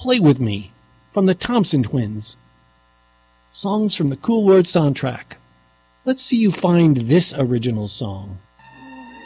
Play With Me from the Thompson Twins. Songs from the Cool World soundtrack. Let's see you find this original song.